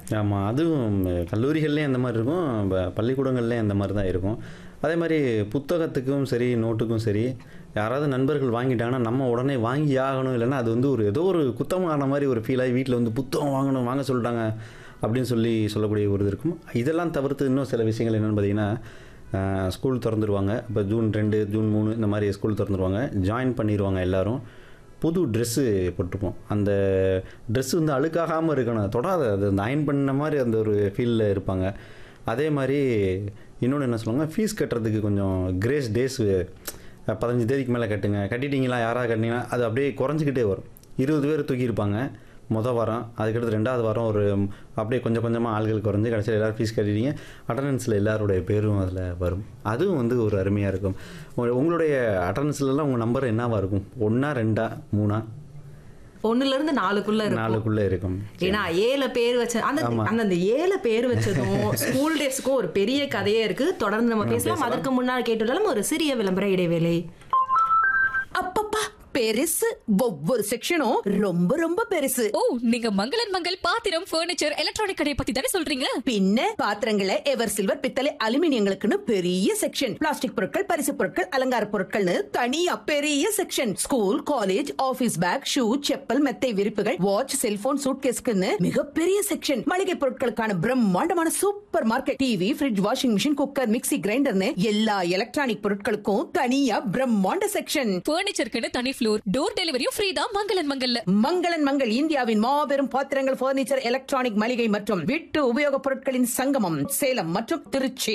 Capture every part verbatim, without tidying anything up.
ஆமாம், அதுவும் கல்லூரிகள்லேயும் அந்த மாதிரி இருக்கும், ப- பள்ளிக்கூடங்கள்லேயும் அந்த மாதிரி தான் இருக்கும். அதே மாதிரி புத்தகத்துக்கும் சரி, நோட்டுக்கும் சரி, யாராவது நண்பர்கள் வாங்கிட்டாங்கன்னா நம்ம உடனே வாங்கி ஆகணும். இல்லைன்னா அது வந்து ஒரு ஏதோ ஒரு குத்தமான மாதிரி ஒரு ஃபீல் ஆகி வீட்டில் வந்து புத்தகம் வாங்கணும், வாங்க சொல்லிட்டாங்க அப்படின்னு சொல்லி சொல்லக்கூடிய ஒரு இது இருக்கும். இதெல்லாம் தவிர்த்து இன்னும் சில விஷயங்கள் என்னென்னு பார்த்தீங்கன்னா, ஸ்கூல் திறந்துருவாங்க. இப்போ ஜூன் ரெண்டு ஜூன் மூணு இந்த மாதிரி ஸ்கூல் திறந்துருவாங்க, ஜாயின் பண்ணிடுவாங்க எல்லோரும். புது ட்ரெஸ்ஸு போட்டிருப்போம். அந்த ட்ரெஸ்ஸு வந்து அழுக்காகாமல் இருக்கணும், தொடாத, அது அந்த அயன் பண்ண மாதிரி அந்த ஒரு ஃபீலில் இருப்பாங்க. அதே மாதிரி இன்னொன்று என்ன சொல்லுவாங்க, ஃபீஸ் கட்டுறதுக்கு கொஞ்சம் கிரேஸ் டேஸ் பதினஞ்சு தேதிக்கு மேலே கட்டுங்க, கட்டிட்டீங்களா யாராவது கட்டினீங்கன்னா அது அப்படியே குறைஞ்சிக்கிட்டே வரும். இருபது பேர் தூக்கியிருப்பாங்க மொதல் வாரம், அதுக்கடுத்து ரெண்டாவது வாரம் ஒரு அப்படியே கொஞ்சம் கொஞ்சமாக ஆள்கள் குறைஞ்சி கடைசியில் எல்லோரும் ஃபீஸ் கட்டிட்டீங்க, அட்டண்டன்ஸில் எல்லாருடைய பேரும் அதில் வரும். அதுவும் வந்து ஒரு அருமையாக இருக்கும். உங்க- உங்களுடைய அட்டண்டன்ஸ்லாம் உங்கள் நம்பர் என்னவாக இருக்கும்? ஒன்றா ரெண்டா மூணா? ஒண்ணுல இருந்து நாலுக்குள்ள இருக்கும். நாலுக்குள்ளே இருக்கும். ஏன்னா ஏழு பேர் வச்ச அந்த அந்த அந்த ஏழு பேர் வச்சதும் ஸ்கூல் டேஸ்க்கும் ஒரு பெரிய கதையே இருக்கு. தொடர்ந்து நம்ம பேசலாம். அதற்கு முன்னால் கேட்டுட்டாலும் ஒரு சிறிய விளம்பர இடைவேளை. அப்பப்பா, பெருசு. ஒவ்வொரு செக்ஷனும் ரொம்ப ரொம்ப பெருசு. ஓ, நீங்க மங்களன் மங்கள் பாத்திரம், பர்னிச்சர், எலக்ட்ரானிக் கடை பத்தி தானே சொல்றீங்க? பின்ன பாத்திரங்களை எவர் சில்வர், பித்தளை, அலுமினியங்களுக்குன்னு பெரிய செக்ஷன். பிளாஸ்டிக் பொருட்கள், பரிசு பொருட்கள், அலங்கார பொருட்கள்னு தனியா பெரிய section. School, college, office back, shoe, chappal, மெத்தை விரிப்புகள், வாட்ச், செல்போன், சூட்கேஸ்க்குன்னு மிகப்பெரிய செக்ஷன். மளிகை பொருட்களுக்கான பிரம்மாண்டமான super market. TV, fridge, washing machine, cooker, mixie, கிரைண்டர்னு எல்லா எலக்ட்ரானிக் பொருட்களுக்கும் தனியா பிரம்மாண்ட செக்ஷன். பர்னிச்சருக்குன்னு தனி ஃப்ளோர், டோர் டெலிவரியும் ஃப்ரீ தான் மங்களன் மங்கல்ல. மங்களன் மங்கள் இந்தியாவின் மாபெரும் பாத்திரங்கள், பர்னிச்சர், எலக்ட்ரானிக், மளிகை மற்றும் வீட்டு உபயோகப் பொருட்களின் சங்கமம். சேலம் மற்றும் Trichy.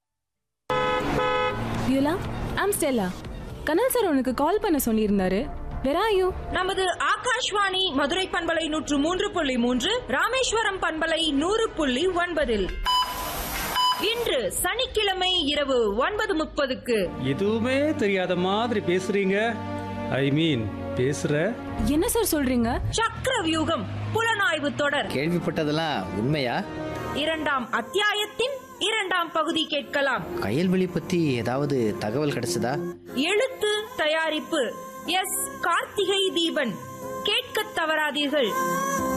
யூலா, I'm Stella. Kanal sir உனக்கு கால் பண்ண சொல்லியிருந்தாரு. Where are you? நமது ஆகாஷ்வாணி மதுரை பண்பலை நூற்று மூன்று புள்ளி மூன்று, ராமேஸ்வரம் பண்பலை நூறு புள்ளி ஒன்பதில் இன்று சனிக்கிழமை இரவு ஒன்பது முப்பதுக்கு எதுவுமே தெரியாத மாதிரி பேசுறீங்க. ஐ மீன் பேசுற என்ன சார் சொல்றீங்க? சக்கர வியூகம் புலனாய்வு தொடர் கேள்விப்பட்டதெல்லாம் உண்மையா? இரண்டாம் அத்தியாயத்தின் இரண்டாம் பகுதி கேட்கலாம். கயல்வெளி பத்தி ஏதாவது தகவல் கிடைச்சதா? எழுத்து தயாரிப்பு எஸ் கார்த்திகை தீபன். கேட்க தவறாதீர்கள்.